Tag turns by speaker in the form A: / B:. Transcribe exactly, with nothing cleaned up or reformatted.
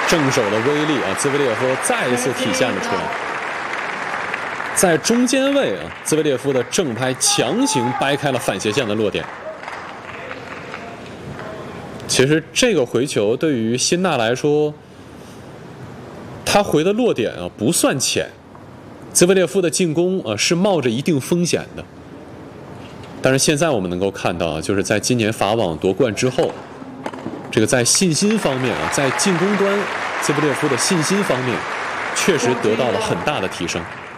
A: 正手的威力啊，兹维列夫再一次体现了出来。在中间位啊，兹维列夫的正拍强行掰开了反斜线的落点。其实这个回球对于辛纳来说，他回的落点啊不算浅，兹维列夫的进攻啊是冒着一定风险的。但是现在我们能够看到啊，就是在今年法网夺冠之后，这个在信心方面啊，在进攻端，兹维列夫的信心方面确实得到了很大的提升。